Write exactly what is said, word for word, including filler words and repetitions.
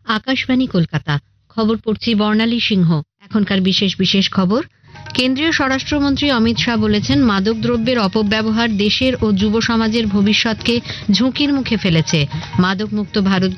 আকাশবাণী কলকাতা। খবর পড়ছি বর্ণালী সিংহ। এখনকার বিশেষ বিশেষ খবর। কেন্দ্রীয় স্বরাষ্ট্রমন্ত্রী অমিত শাহ বলেছেন, মাদক দ্রব্যের অপব্যবহার দেশের ও যুব সমাজের ভবিষ্যৎকে ঝুঁকির মুখে ফেলেছে। মাদক মুক্ত ভারত